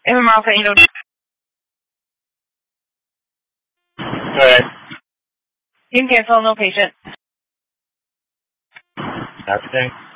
MMR, can you do? Go ahead. Team cancel, no patient. Everything.